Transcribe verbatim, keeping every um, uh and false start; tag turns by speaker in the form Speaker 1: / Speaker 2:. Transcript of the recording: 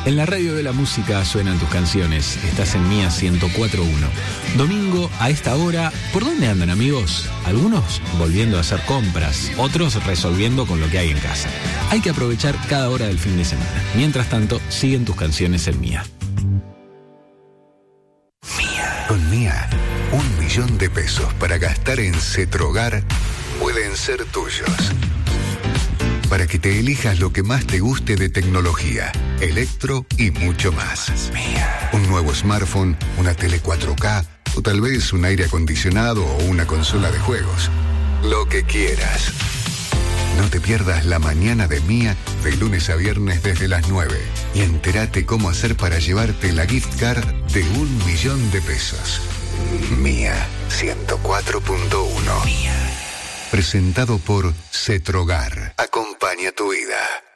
Speaker 1: En la radio de la música suenan tus canciones. Estás en Mía ciento cuatro punto uno. Domingo a esta hora, ¿por dónde andan, amigos? Algunos volviendo a hacer compras, otros resolviendo con lo que hay en casa. Hay que aprovechar cada hora del fin de semana. Mientras tanto, siguen tus canciones en Mía.
Speaker 2: Mía. Con Mía, un millón de pesos para gastar en Cetrogar pueden ser tuyos. Para que te elijas lo que más te guste de tecnología, electro y mucho más. Mía. Un nuevo smartphone, una tele cuatro K o tal vez un aire acondicionado o una consola de juegos. Lo que quieras. No te pierdas la mañana de Mía de lunes a viernes desde las nueve y entérate cómo hacer para llevarte la gift card de un millón de pesos. Mía ciento cuatro punto uno. Mía. Presentado por Cetrogar. Acompaña tu vida.